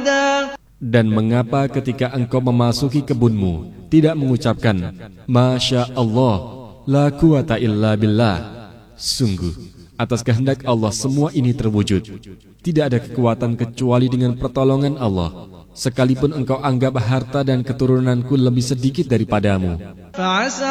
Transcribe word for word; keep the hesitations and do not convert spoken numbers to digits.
Dan mengapa ketika engkau memasuki kebunmu tidak mengucapkan Masya Allah, la quwata illa billah. Sungguh, atas kehendak Allah semua ini terwujud. Tidak ada kekuatan kecuali dengan pertolongan Allah. Sekalipun engkau anggap harta dan keturunanku lebih sedikit daripadamu.